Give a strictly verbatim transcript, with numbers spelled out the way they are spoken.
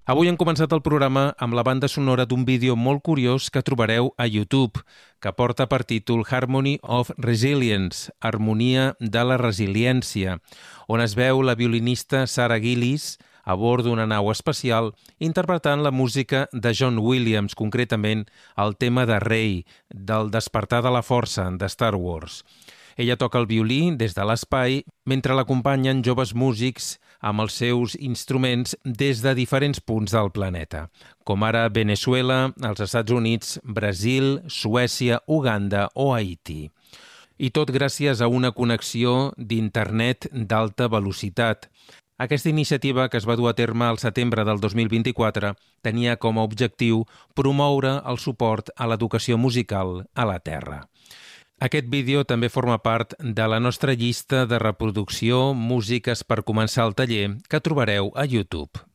Avui hem començat el programa amb la banda sonora d'un vídeo molt curiós que trobareu a YouTube, que porta per títol Harmony of Resilience, Harmonia de la Resiliència, on es veu la violinista Sarah Gillis a bord d'una nau espacial interpretant la música de John Williams, concretament el tema de Rey, del Despertar de la Força de Star Wars. Ella toca el violí des de l'espai, mentre l'acompanyen joves músics amb els seus instruments des de diferents punts del planeta, com ara Veneçuela, els Estats Units, Brasil, Suècia, Uganda o Haití. I tot gràcies a una connexió d'internet d'alta velocitat. Aquesta iniciativa, que es va dur a terme al setembre del dos mil vint-i-quatre, tenia com a objectiu promoure el suport a l'educació musical a la Terra. Aquest vídeo també forma part de la nostra llista de reproducció Músiques per començar el taller que trobareu a YouTube.